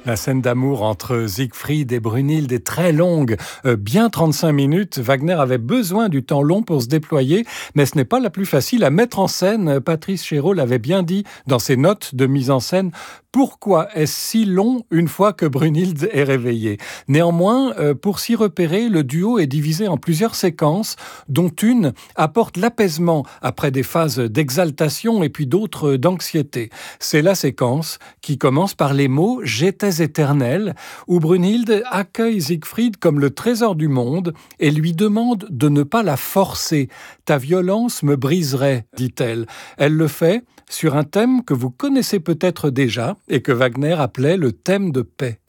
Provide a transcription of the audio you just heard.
La scène d'amour entre Siegfried et Brunhilde est très longue, bien 35 minutes. Wagner avait besoin du temps long pour se déployer, mais ce n'est pas la plus facile à mettre en scène. Patrice Chéreau l'avait bien dit dans ses notes de mise en scène. Pourquoi est-ce si long une fois que Brunhilde est réveillée ? Néanmoins, pour s'y repérer, le duo est divisé en plusieurs séquences, dont une apporte l'apaisement après des phases d'exaltation et puis d'autres d'anxiété. C'est la séquence qui commence par les mots « J'étais éternel » où Brunhilde accueille Siegfried comme le trésor du monde et lui demande de ne pas la forcer. « Ta violence me briserait », dit-elle. Elle le fait sur un thème que vous connaissez peut-être déjà et que Wagner appelait le thème de paix.